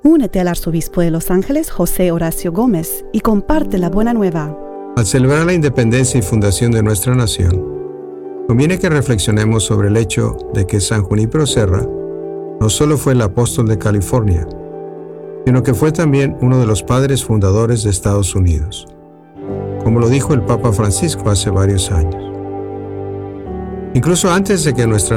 Únete al arzobispo de Los Ángeles, José Horacio Gómez, y comparte la buena nueva. Al celebrar la independencia y fundación de nuestra nación, conviene que reflexionemos sobre el hecho de que San Junípero Serra no solo fue el apóstol de California, sino que fue también uno de los padres fundadores de Estados Unidos, como lo dijo el Papa Francisco hace varios años. Incluso antes de que nuestra